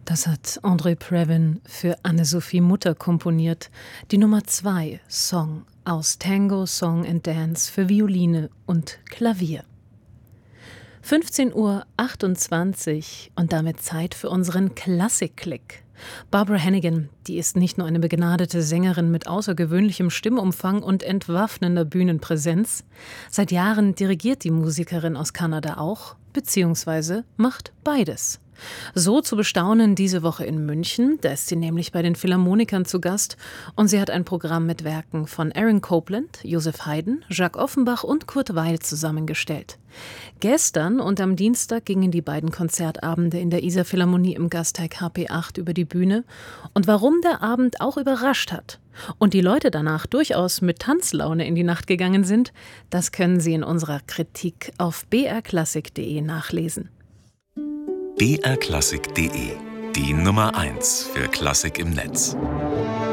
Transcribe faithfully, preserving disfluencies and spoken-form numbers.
Das hat André Previn für Anne-Sophie Mutter komponiert. Die Nummer zwei Song aus Tango, Song and Dance für Violine und Klavier. fünfzehn Uhr achtundzwanzig und damit Zeit für unseren Klassik-Klick. Barbara Hannigan, die ist nicht nur eine begnadete Sängerin mit außergewöhnlichem Stimmumfang und entwaffnender Bühnenpräsenz. Seit Jahren dirigiert die Musikerin aus Kanada auch, beziehungsweise macht beides. So zu bestaunen diese Woche in München, da ist sie nämlich bei den Philharmonikern zu Gast und sie hat ein Programm mit Werken von Aaron Copland, Joseph Haydn, Jacques Offenbach und Kurt Weill zusammengestellt. Gestern und am Dienstag gingen die beiden Konzertabende in der Isar-Philharmonie im Gasteig H P acht über die Bühne und warum der Abend auch überrascht hat und die Leute danach durchaus mit Tanzlaune in die Nacht gegangen sind, das können Sie in unserer Kritik auf b r klassik punkt d e nachlesen. b r klassik punkt d e, die Nummer eins für Klassik im Netz.